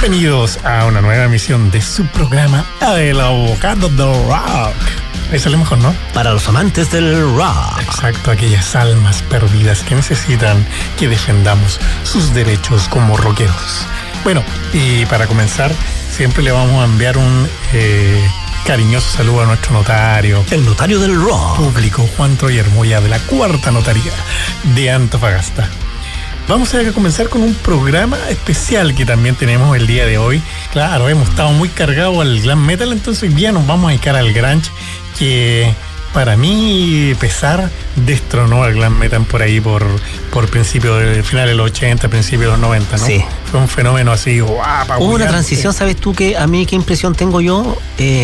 Bienvenidos a una nueva emisión de su programa El Abogado del Rock. Ahí sale mejor, ¿no? Para los amantes del rock. Exacto, aquellas almas perdidas que necesitan que defendamos sus derechos como rockeros. Bueno, y para comenzar, siempre le vamos a enviar un cariñoso saludo a nuestro notario. El notario del rock público, Juan Troyer Moya, de la Cuarta Notaría de Antofagasta. Vamos a comenzar con un programa especial que también tenemos el día de hoy. Claro, hemos estado muy cargados al glam metal, entonces hoy día nos vamos a dedicar al grunge, que para mí pesar destronó al glam metal por ahí por principio de finales de los 80, principios de los 90, ¿no? Sí. Fue un fenómeno así, guapa. Hubo una transición, ¿sabes tú que a mí qué impresión tengo yo?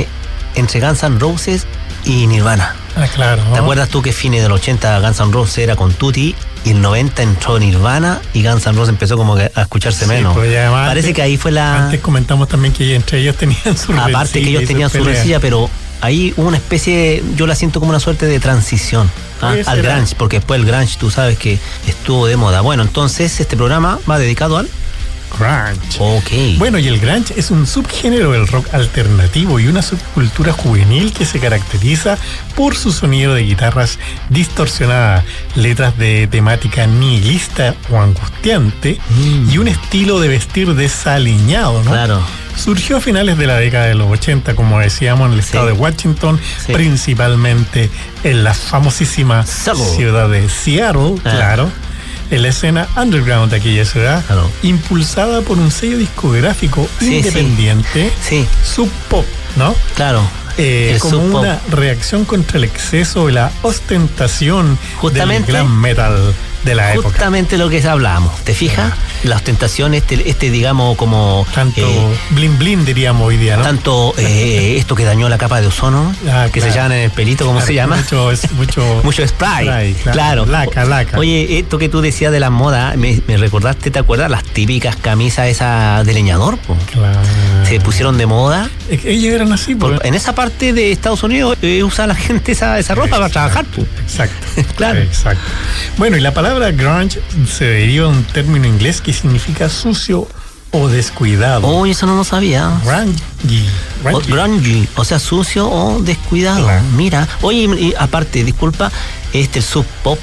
Entre Guns N' Roses y Nirvana. Ah, claro. ¿Te acuerdas tú que fines del 80 Guns N' Roses era con Tutti y el 90 entró Nirvana y Guns N' Roses empezó como que a escucharse menos? Pues además, parece que ahí fue la... Antes comentamos también que entre ellos tenían su rencilla. Aparte que ellos tenían su rencilla, pero ahí hubo una especie, yo la siento como una suerte de transición al grunge, porque después el grunge tú sabes que estuvo de moda. Bueno, entonces este programa va dedicado al grunge. Ok. Bueno, y el grunge es un subgénero del rock alternativo y una subcultura juvenil que se caracteriza por su sonido de guitarras distorsionadas, letras de temática nihilista o angustiante y un estilo de vestir desaliñado, ¿no? Claro. Surgió a finales de la década de los 80, como decíamos, en el estado de Washington, principalmente en la famosísima ciudad de Seattle, claro. En la escena underground de aquella ciudad, impulsada por un sello discográfico independiente, Sub Pop, ¿no? Claro. Como una reacción contra el exceso y la ostentación del glam metal de la época. Justamente lo que hablábamos, ¿te fijas? La ostentación, digamos, como... Tanto blin blin, diríamos hoy día, ¿no? Tanto esto que dañó la capa de ozono, que se llaman en el pelito, ¿cómo se llama? Mucho spray. Claro. Laca. Oye, esto que tú decías de la moda, me recordaste, ¿te acuerdas? Las típicas camisas esas de leñador, po. Claro. Se pusieron de moda. Ellos eran así, po. En esa parte de Estados Unidos usa la gente esa ropa para trabajar, po. Exacto. Claro. Exacto. Bueno, y la palabra grunge se deriva de un término inglés que significa sucio o descuidado. Oh, eso no lo sabía. Grungy, o sea, sucio o descuidado. Claro. Mira, oye, y aparte, disculpa, el sub pop